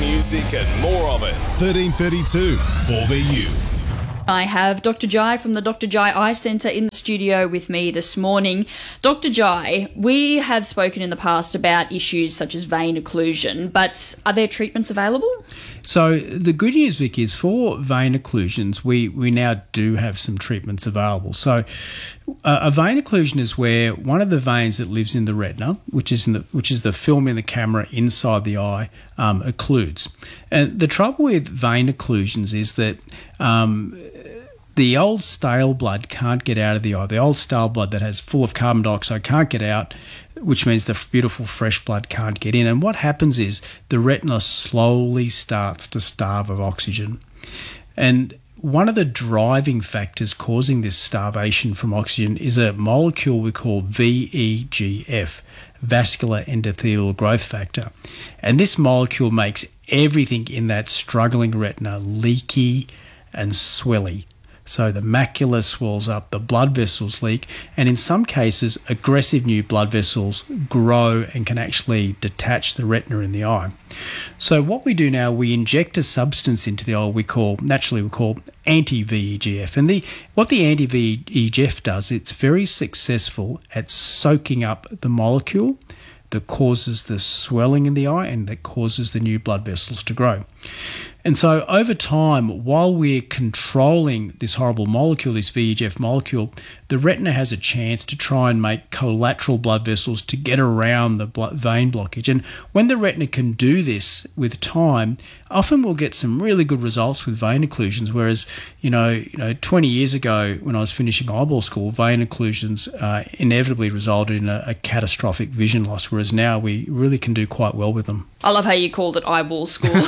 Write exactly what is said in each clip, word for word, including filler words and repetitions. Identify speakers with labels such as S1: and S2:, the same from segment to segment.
S1: music and more of it. thirteen thirty-two four B U.
S2: I have Doctor Jai from the Doctor Jai Eye Centre in the studio with me this morning. Doctor Jai, we have spoken in the past about issues such as vein occlusion, but are there treatments available?
S3: So the good news, Vic, is for vein occlusions, we, we now do have some treatments available. So uh, a vein occlusion is where one of the veins that lives in the retina, which is in the which is the film in the camera inside the eye, um, occludes. And the trouble with vein occlusions is that um, the old stale blood can't get out of the eye. The old stale blood that has full of carbon dioxide can't get out, which means the beautiful fresh blood can't get in. And what happens is the retina slowly starts to starve of oxygen. And one of the driving factors causing this starvation from oxygen is a molecule we call V E G F, vascular endothelial growth factor. And this molecule makes everything in that struggling retina leaky and swelly. So the macula swells up, the blood vessels leak, and in some cases, aggressive new blood vessels grow and can actually detach the retina in the eye. So what we do now, we inject a substance into the eye we call, naturally we call anti-V E G F. And the what the anti-V E G F does, it's very successful at soaking up the molecule that causes the swelling in the eye and that causes the new blood vessels to grow. And so over time, while we're controlling this horrible molecule, this V E G F molecule, the retina has a chance to try and make collateral blood vessels to get around the vein blockage. And when the retina can do this with time, often we'll get some really good results with vein occlusions, whereas, you know, you know, twenty years ago when I was finishing eyeball school, vein occlusions uh, inevitably resulted in a, a catastrophic vision loss, whereas now we really can do quite well with them.
S2: I love how you called it eyeball school.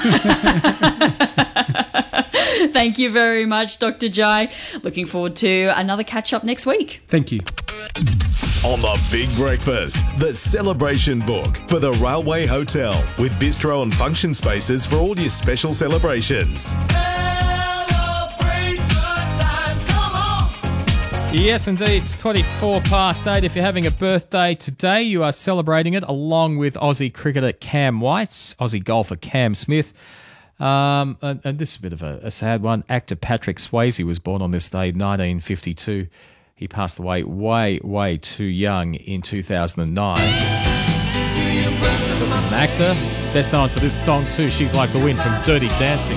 S2: Thank you very much, Doctor Jai. Looking forward to another catch-up next week.
S3: Thank you.
S1: On The Big Breakfast, the celebration book for the Railway Hotel with bistro and function spaces for all your special celebrations.
S4: Celebrate good times, come on!
S5: Yes, indeed. It's twenty-four past eight. If you're having a birthday today, you are celebrating it along with Aussie cricketer Cam White, Aussie golfer Cam Smith. Um, and, and this is a bit of a, a sad one. Actor Patrick Swayze was born on this day, nineteen fifty-two. He passed away way, way too young in two thousand nine. Because he's an actor, best known for this song too, She's Like the Wind from Dirty Dancing.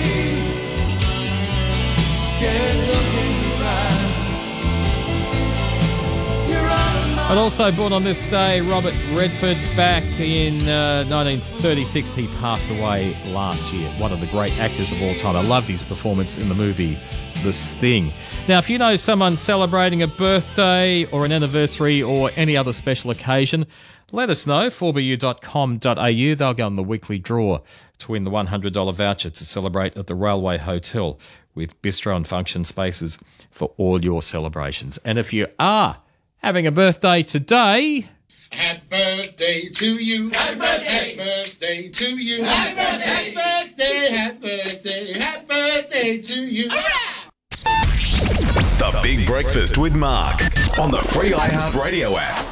S5: But also born on this day, Robert Redford, back in uh, nineteen thirty-six. He passed away last year. One of the great actors of all time. I loved his performance in the movie The Sting. Now, if you know someone celebrating a birthday or an anniversary or any other special occasion, let us know, four b u dot com dot a u. They'll go on the weekly draw to win the one hundred dollars voucher to celebrate at the Railway Hotel with bistro and function spaces for all your celebrations. And if you are having a birthday today,
S4: Happy birthday to you. Happy birthday. Happy birthday to you. Happy birthday. Happy birthday. Happy birthday. Happy birthday to you.
S1: The Big Breakfast with Mark on the free iHeartRadio app.